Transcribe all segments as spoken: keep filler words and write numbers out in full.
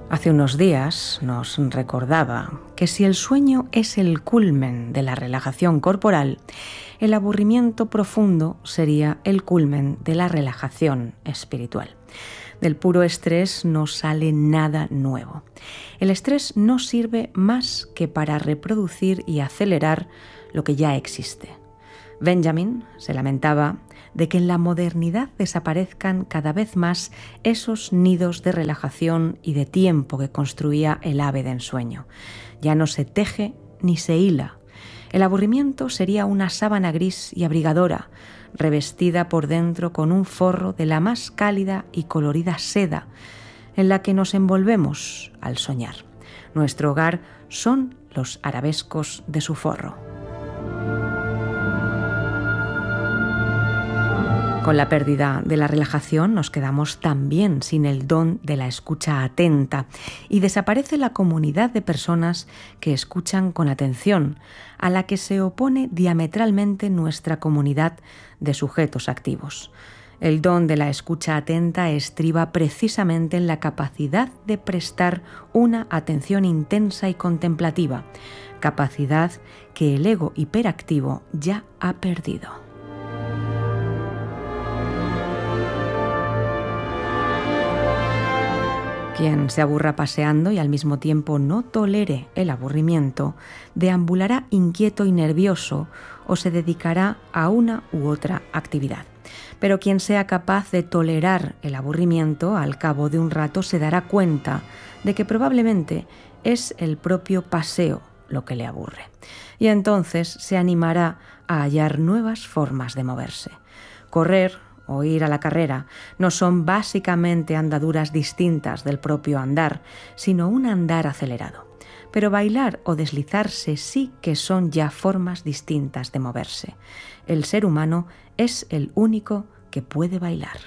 Hace unos días nos recordaba que si el sueño es el culmen de la relajación corporal, el aburrimiento profundo sería el culmen de la relajación espiritual. Del puro estrés no sale nada nuevo. El estrés no sirve más que para reproducir y acelerar lo que ya existe. Benjamin se lamentaba de que en la modernidad desaparezcan cada vez más esos nidos de relajación y de tiempo que construía el ave de ensueño. Ya no se teje ni se hila. El aburrimiento sería una sábana gris y abrigadora, revestida por dentro con un forro de la más cálida y colorida seda, en la que nos envolvemos al soñar. Nuestro hogar son los arabescos de su forro. Con la pérdida de la relajación nos quedamos también sin el don de la escucha atenta y desaparece la comunidad de personas que escuchan con atención, a la que se opone diametralmente nuestra comunidad de sujetos activos. El don de la escucha atenta estriba precisamente en la capacidad de prestar una atención intensa y contemplativa, capacidad que el ego hiperactivo ya ha perdido. Quien se aburra paseando y al mismo tiempo no tolere el aburrimiento, deambulará inquieto y nervioso o se dedicará a una u otra actividad. Pero quien sea capaz de tolerar el aburrimiento, al cabo de un rato se dará cuenta de que probablemente es el propio paseo lo que le aburre. Y entonces se animará a hallar nuevas formas de moverse. Correr o ir a la carrera no son básicamente andaduras distintas del propio andar, sino un andar acelerado. Pero bailar o deslizarse sí que son ya formas distintas de moverse. El ser humano es el único que puede bailar.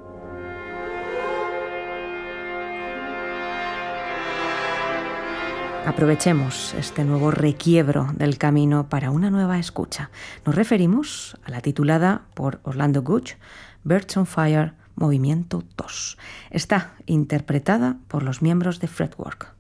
Aprovechemos este nuevo requiebro del camino para una nueva escucha. Nos referimos a la titulada por Orlando Gutsch, Birds on Fire, Movimiento dos. Está interpretada por los miembros de Fretwork.